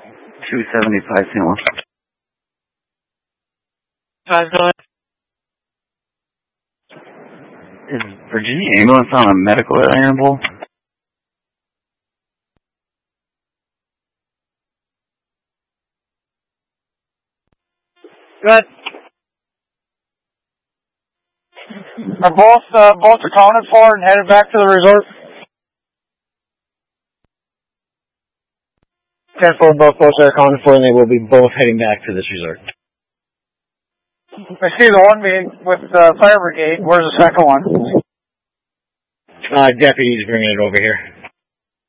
275 St. Louis. Is Virginia ambulance on a medical at Iron Bowl? Good. Are both accounted for and headed back to the resort? Careful, both boats are accounted for, and they will be both heading back to this resort. I see the one being with the fire brigade. Where's the second one? Deputies bringing it over here.